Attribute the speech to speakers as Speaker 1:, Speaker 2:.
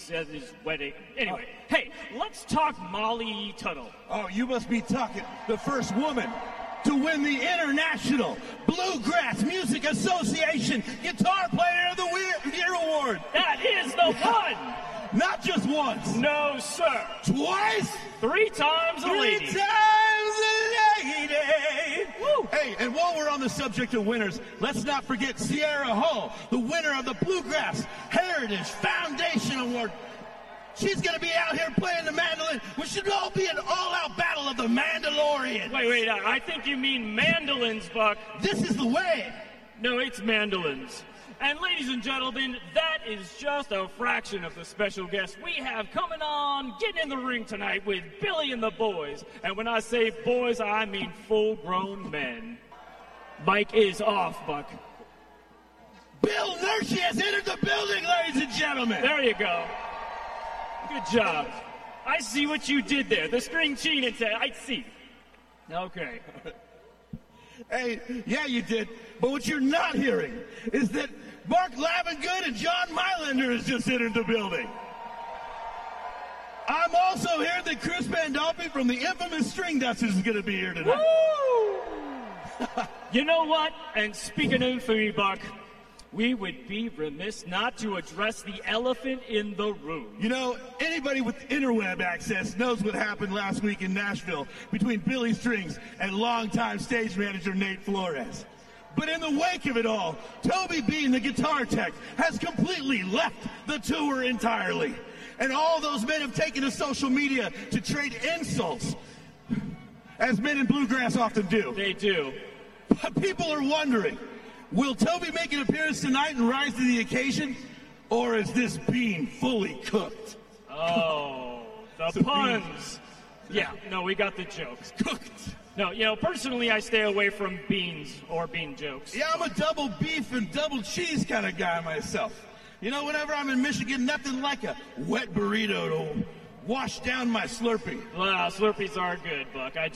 Speaker 1: weeks at his wedding. Anyway, hey, let's talk Molly Tuttle.
Speaker 2: Oh, you must be talking the first woman to win the International Bluegrass Music Association Guitar Player of the Year Award.
Speaker 1: That is the one!
Speaker 2: Not just once.
Speaker 1: No, sir.
Speaker 2: Twice?
Speaker 1: 3 times a lady.
Speaker 2: 3 times a lady. Woo. Hey, and while we're on the subject of winners, let's not forget Sierra Hull, the winner of the Bluegrass Heritage Foundation Award. She's going to be out here playing the mandolin. We should all be an all-out battle of the Mandalorian.
Speaker 1: Wait, I think you mean mandolins, Buck.
Speaker 2: This is the way.
Speaker 1: No, it's mandolins. And ladies and gentlemen, that is just a fraction of the special guests we have coming on, getting in the ring tonight with Billy and the boys. And when I say boys, I mean full-grown men. Mic is off, Buck.
Speaker 2: Bill Nershi has entered the building, ladies and gentlemen.
Speaker 1: There you go. Good job. I see what you did there. The string cheating, I see. Okay.
Speaker 2: Hey, yeah, you did. But what you're not hearing is that Mark Lavengood and John Mylander has just entered the building. I'm also hearing that Chris Pandolfi from the infamous String Dusters is going to be here tonight.
Speaker 1: Woo! You know what? And speaking of infamy, Buck, we would be remiss not to address the elephant in the room.
Speaker 2: You know, anybody with interweb access knows what happened last week in Nashville between Billy Strings and longtime stage manager Nate Flores. But in the wake of it all, Toby Bean, the guitar tech, has completely left the tour entirely. And all those men have taken to social media to trade insults, as men in bluegrass often do.
Speaker 1: They do.
Speaker 2: But people are wondering, will Toby make an appearance tonight and rise to the occasion? Or is this bean fully cooked?
Speaker 1: Oh, the puns. Yeah, no, we got the jokes.
Speaker 2: Cooked.
Speaker 1: No, you know, personally, I stay away from beans or bean jokes.
Speaker 2: Yeah, I'm a double beef and double cheese kind of guy myself. You know, whenever I'm in Michigan, nothing like a wet burrito to wash down my Slurpee.
Speaker 1: Wow, Slurpees are good, Buck.